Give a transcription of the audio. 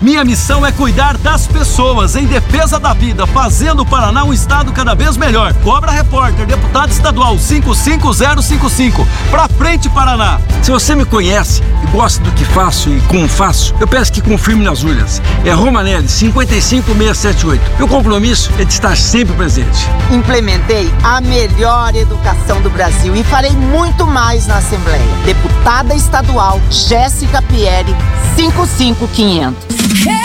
Minha missão é cuidar das pessoas em defesa da vida, fazendo o Paraná um estado cada vez melhor. Cobra Repórter, deputado estadual 55055. Pra frente, Paraná! Se você me conhece e gosta do que faço e como faço, eu peço que confirme nas urnas. É Romanelli 55678. Meu compromisso é de estar sempre presente. Implementei a melhor educação do Brasil e farei muito mais na Assembleia. Deputada estadual Jéssica Pieri 55500.